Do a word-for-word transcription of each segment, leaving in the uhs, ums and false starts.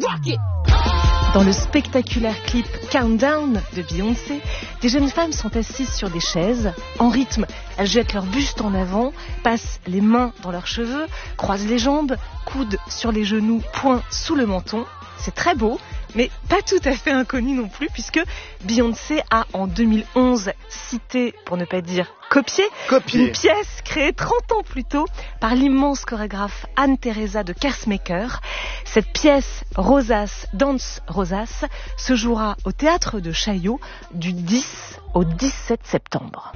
Dans le spectaculaire clip Countdown de Beyoncé, des jeunes femmes sont assises sur des chaises. En rythme, elles jettent leur buste en avant, passent les mains dans leurs cheveux, croisent les jambes, coudes sur les genoux, poings sous le menton. C'est très beau, mais pas tout à fait inconnu non plus, puisque Beyoncé a en deux mille onze cité, pour ne pas dire copié, Copier. une pièce créée trente ans plus tôt par l'immense chorégraphe Anne-Theresa de Kersmaker. Cette pièce, Rosas Dance Rosas, se jouera au théâtre de Chaillot du dix au dix-sept septembre.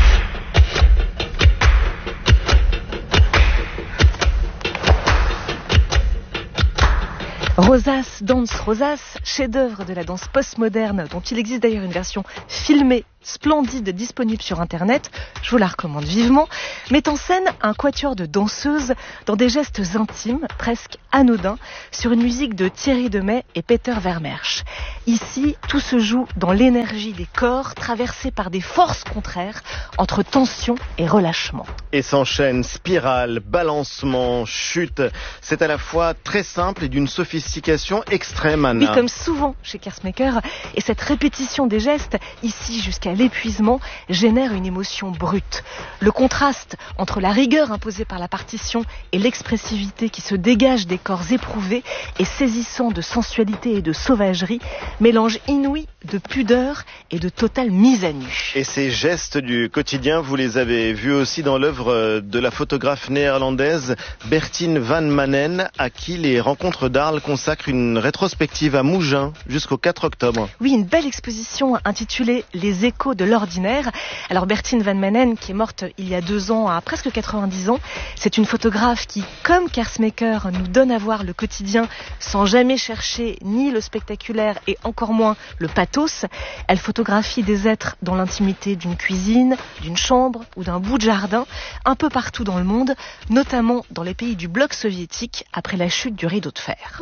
Rosas Dance Rosas, chef-d'œuvre de la danse postmoderne, dont il existe d'ailleurs une version filmée splendide disponible sur internet, je vous la recommande vivement, met en scène un quatuor de danseuses dans des gestes intimes, presque anodins, sur une musique de Thierry Demey et Peter Vermersch. Ici, tout se joue dans l'énergie des corps traversés par des forces contraires entre tension et relâchement. Et s'enchaîne spirale, balancement, chute. C'est à la fois très simple et d'une sophistication extrême, Anna. Oui, comme souvent chez Kersmaker, et cette répétition des gestes, ici jusqu'à l'épuisement, génère une émotion brute. Le contraste entre la rigueur imposée par la partition et l'expressivité qui se dégage des corps éprouvés et saisissant de sensualité et de sauvagerie, mélange inouï de pudeur et de totale mise à nu. Et ces gestes du quotidien, vous les avez vus aussi dans l'œuvre de la photographe néerlandaise Bertine Van Manen, à qui les rencontres d'Arles consacrent une rétrospective à Mougins jusqu'au quatre octobre. Oui, une belle exposition intitulée Les échos de l'ordinaire. Alors Bertine Van Manen, qui est morte il y a deux ans à presque quatre-vingt-dix ans, c'est une photographe qui, comme Kersmaker, nous donne à voir le quotidien sans jamais chercher ni le spectaculaire et encore moins le pathos. Elle photographie des êtres dans l'intimité d'une cuisine, d'une chambre ou d'un bout de jardin, un peu partout dans le monde, notamment dans les pays du bloc soviétique après la chute du rideau de fer.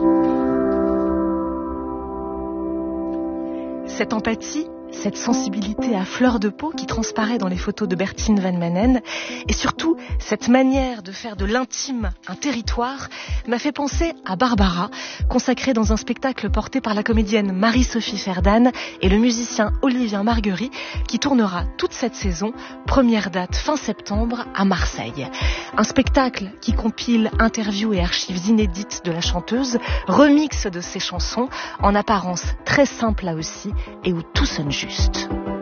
Cette empathie, cette sensibilité à fleur de peau qui transparaît dans les photos de Bertine Van Manen, et surtout cette manière de faire de l'intime un territoire, m'a fait penser à Barbara, consacrée dans un spectacle porté par la comédienne Marie-Sophie Ferdane et le musicien Olivier Marguery, qui tournera toute cette saison, première date fin septembre à Marseille. Un spectacle qui compile interviews et archives inédites de la chanteuse, remix de ses chansons, en apparence très simple là aussi, et où tout sonne juste.